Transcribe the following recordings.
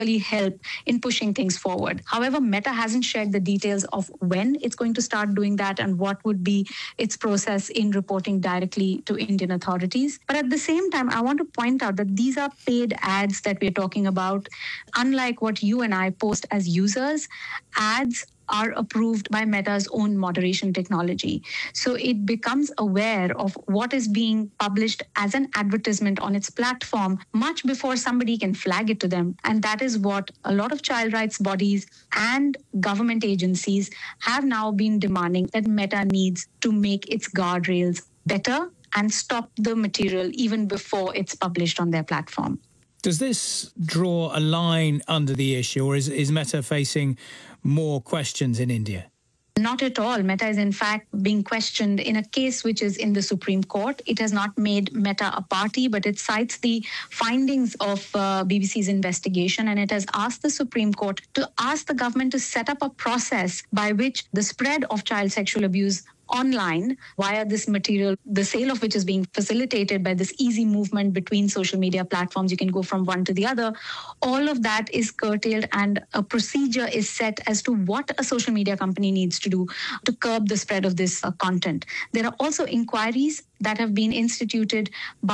really help in pushing things forward. However, Meta hasn't shared the details of when it's going to start doing that and what would be its process in reporting directly to Indian authorities. But at the same time, I want to point out that these are paid ads that we're talking about. Unlike what you and I post as users, ads are approved by Meta's own moderation technology. So it becomes aware of what is being published as an advertisement on its platform much before somebody can flag it to them. And that is what a lot of child rights bodies and government agencies have now been demanding, that Meta needs to make its guardrails better and stop the material even before it's published on their platform. Does this draw a line under the issue, or is Meta facing more questions in India? Not at all. Meta is in fact being questioned in a case which is in the Supreme Court. It has not made Meta a party, but it cites the findings of BBC's investigation, and it has asked the Supreme Court to ask the government to set up a process by which the spread of child sexual abuse online via this material, the sale of which is being facilitated by this easy movement between social media platforms. You can go from one to the other. All of that is curtailed, and a procedure is set as to what a social media company needs to do to curb the spread of this content. There are also inquiries that have been instituted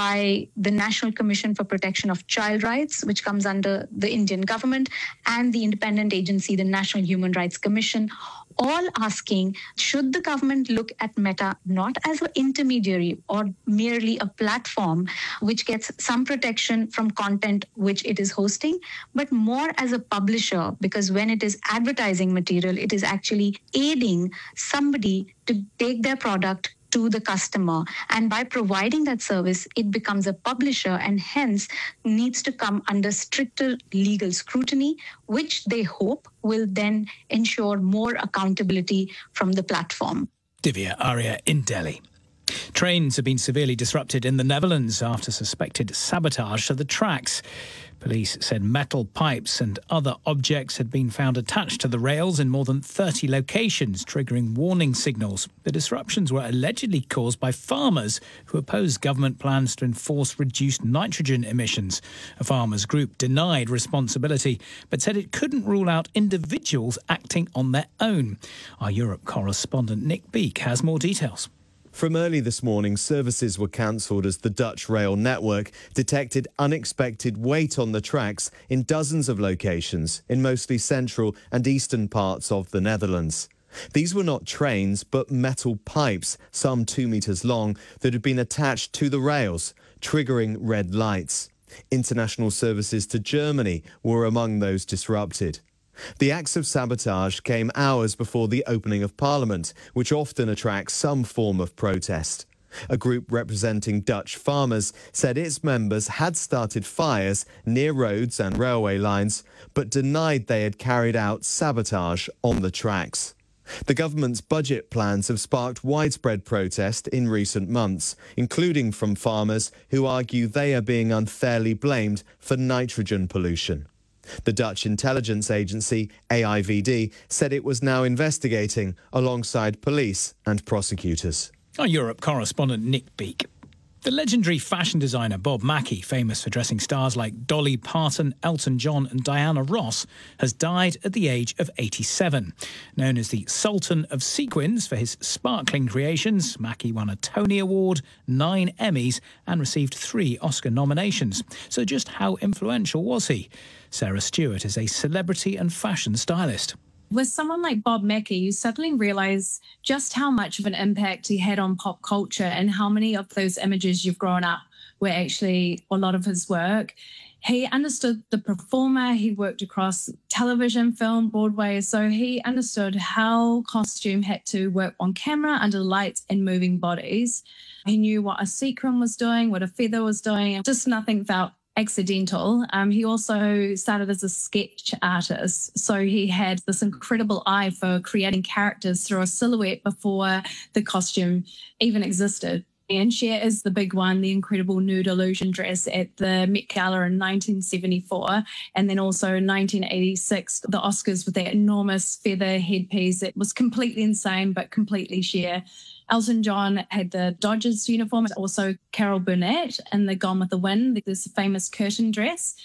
by the National Commission for Protection of Child Rights, which comes under the Indian government, and the independent agency, the National Human Rights Commission, all asking, should the government look at Meta not as an intermediary or merely a platform which gets some protection from content which it is hosting, but more as a publisher, because when it is advertising material, it is actually aiding somebody to take their product to the customer. And by providing that service, it becomes a publisher and hence needs to come under stricter legal scrutiny, which they hope will then ensure more accountability from the platform. Divya Arya in Delhi. Trains have been severely disrupted in the Netherlands after suspected sabotage to the tracks. Police said metal pipes and other objects had been found attached to the rails in more than 30 locations, triggering warning signals. The disruptions were allegedly caused by farmers who opposed government plans to enforce reduced nitrogen emissions. A farmers' group denied responsibility, but said it couldn't rule out individuals acting on their own. Our Europe correspondent Nick Beake has more details. From early this morning, services were cancelled as the Dutch rail network detected unexpected weight on the tracks in dozens of locations in mostly central and eastern parts of the Netherlands. These were not trains, but metal pipes, some 2 metres long, that had been attached to the rails, triggering red lights. International services to Germany were among those disrupted. The acts of sabotage came hours before the opening of Parliament, which often attracts some form of protest. A group representing Dutch farmers said its members had started fires near roads and railway lines, but denied they had carried out sabotage on the tracks. The government's budget plans have sparked widespread protest in recent months, including from farmers who argue they are being unfairly blamed for nitrogen pollution. The Dutch intelligence agency, AIVD, said it was now investigating alongside police and prosecutors. Our Europe correspondent Nick Beake. The legendary fashion designer Bob Mackie, famous for dressing stars like Dolly Parton, Elton John and Diana Ross, has died at the age of 87. Known as the Sultan of Sequins for his sparkling creations, Mackie won a Tony Award, 9 Emmys and received 3 Oscar nominations. So just how influential was he? Sarah Stewart is a celebrity and fashion stylist. With someone like Bob Mackie, you suddenly realise just how much of an impact he had on pop culture and how many of those images you've grown up were actually a lot of his work. He understood the performer. He worked across television, film, Broadway. So he understood how costume had to work on camera, under lights and moving bodies. He knew what a sequin was doing, what a feather was doing. Just nothing felt accidental. He also started as a sketch artist. So he had this incredible eye for creating characters through a silhouette before the costume even existed. And Cher is the big one, the incredible nude illusion dress at the Met Gala in 1974. And then also in 1986, the Oscars with that enormous feather headpiece. It was completely insane, but completely Cher. Elton John had the Dodgers uniform, also Carol Burnett in the Gone with the Wind, this famous curtain dress.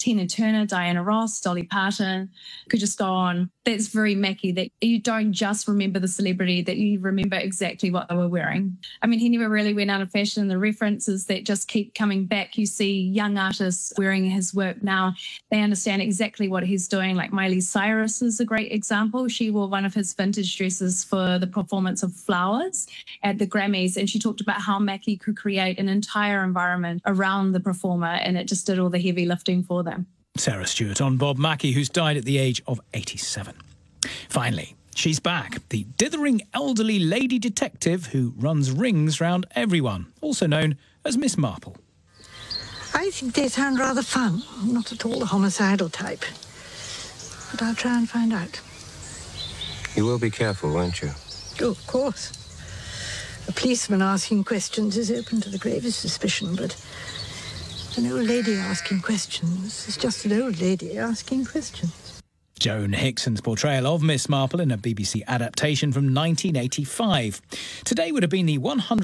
Tina Turner, Diana Ross, Dolly Parton, could just go on. That's very Mackie, that you don't just remember the celebrity, that you remember exactly what they were wearing. I mean, he never really went out of fashion. The references that just keep coming back. You see young artists wearing his work now. They understand exactly what he's doing. Like Miley Cyrus is a great example. She wore one of his vintage dresses for the performance of Flowers at the Grammys, and she talked about how Mackie could create an entire environment around the performer, and it just did all the heavy lifting for them. Sarah Stewart on Bob Mackie, who's died at the age of 87. Finally, she's back, the dithering elderly lady detective who runs rings round everyone, also known as Miss Marple. I think they sound rather fun, not at all the homicidal type. But I'll try and find out. You will be careful, won't you? Oh, of course. A policeman asking questions is open to the gravest suspicion, but an old lady asking questions is just an old lady asking questions. Joan Hickson's portrayal of Miss Marple in a BBC adaptation from 1985. Today would have been the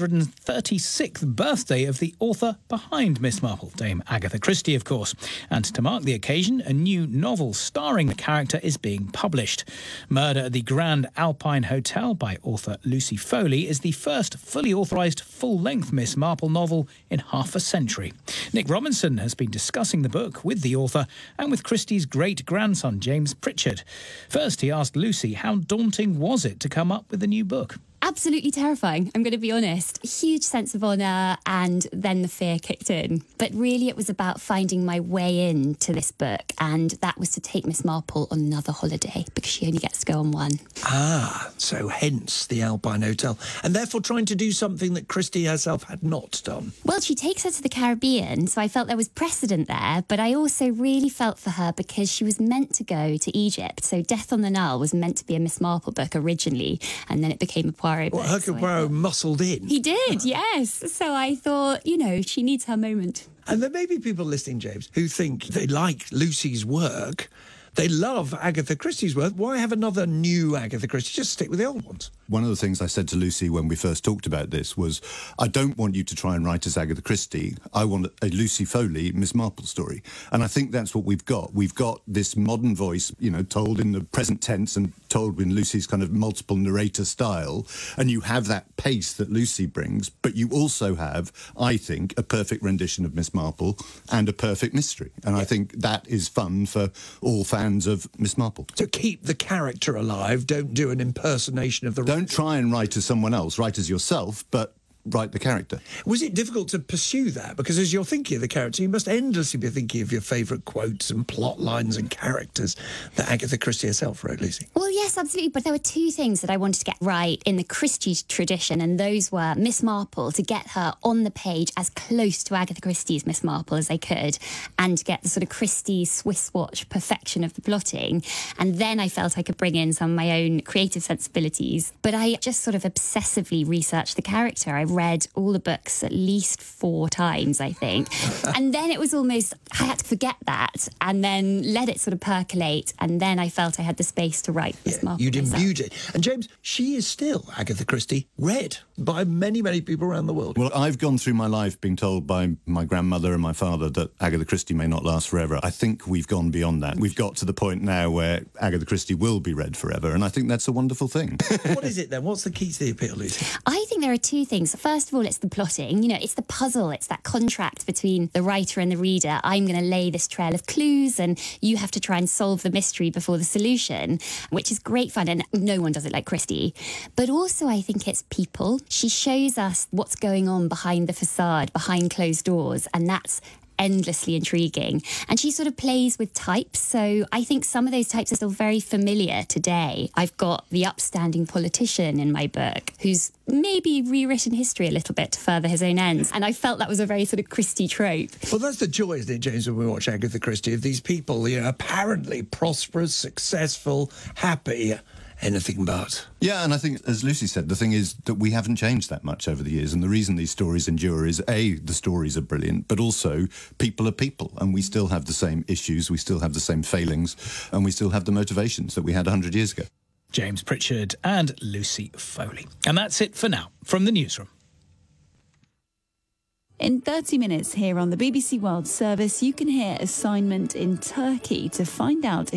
136th birthday of the author behind Miss Marple, Dame Agatha Christie, of course. And to mark the occasion, a new novel starring the character is being published. Murder at the Grand Alpine Hotel by author Lucy Foley is the first fully authorised full-length Miss Marple novel in half a century. Nick Robinson has been discussing the book with the author and with Christie's great-grandson, James Pritchard. First, he asked Lucy how daunting was it to come up with a new book. Absolutely terrifying, I'm going to be honest. Huge sense of honour, and then the fear kicked in. But really it was about finding my way into this book, and that was to take Miss Marple on another holiday, because she only gets to go on one. Ah, so hence the Alpine Hotel, and therefore trying to do something that Christie herself had not done. Well, she takes her to the Caribbean, so I felt there was precedent there, but I also really felt for her because she was meant to go to Egypt. So Death on the Nile was meant to be a Miss Marple book originally, and then it became a Poirot book. Well, Hercule Poirot muscled in. He did, yes. So I thought, you know, she needs her moment. And there may be people listening, James, who think they like Lucy's work. They love Agatha Christie's work. Why have another new Agatha Christie? Just stick with the old ones. One of the things I said to Lucy when we first talked about this was, I don't want you to try and write as Agatha Christie. I want a Lucy Foley, Miss Marple story. And I think that's what we've got. We've got this modern voice, you know, told in the present tense and told in Lucy's kind of multiple narrator style. And you have that pace that Lucy brings, but you also have, I think, a perfect rendition of Miss Marple and a perfect mystery. And I think that is fun for all fans of Miss Marple. So keep the character alive. Don't do an impersonation of the... Don't try and write as someone else. Write as yourself, but write the character. Was it difficult to pursue that? Because as you're thinking of the character, you must endlessly be thinking of your favourite quotes and plot lines and characters that Agatha Christie herself wrote, Lucy. Well, yes, absolutely. But there were two things that I wanted to get right in the Christie tradition, and those were Miss Marple, to get her on the page as close to Agatha Christie's Miss Marple as they could, and to get the sort of Christie Swiss watch perfection of the plotting. And then I felt I could bring in some of my own creative sensibilities. But I just sort of obsessively researched the character. I read all the books at least 4 times, I think. And then it was almost, I had to forget that and then let it sort of percolate. And then I felt I had the space to write Miss Marple. You'd imbued it. And James, she is still, Agatha Christie, read by many, many people around the world. Well, I've gone through my life being told by my grandmother and my father that Agatha Christie may not last forever. I think we've gone beyond that. We've got to the point now where Agatha Christie will be read forever, and I think that's a wonderful thing. What is it then? What's the key to the appeal, Lucy? I think there are two things. First of all, it's the plotting. You know, it's the puzzle. It's that contract between the writer and the reader. I'm going to lay this trail of clues and you have to try and solve the mystery before the solution, which is great fun. And no one does it like Christie. But also, I think it's people. She shows us what's going on behind the facade, behind closed doors. And that's endlessly intriguing. And she sort of plays with types. So I think some of those types are still very familiar today. I've got the upstanding politician in my book who's maybe rewritten history a little bit to further his own ends. And I felt that was a very sort of Christie trope. Well, that's the joy, isn't it, James, when we watch Agatha Christie, of these people, you know, apparently prosperous, successful, happy, anything but. Yeah, and I think, as Lucy said, the thing is that we haven't changed that much over the years, and the reason these stories endure is, A, the stories are brilliant, but also people are people, and we still have the same issues, we still have the same failings, and we still have the motivations that we had 100 years ago. James Pritchard and Lucy Foley. And that's it for now from the newsroom. In 30 minutes here on the BBC World Service, you can hear assignment in Turkey to find out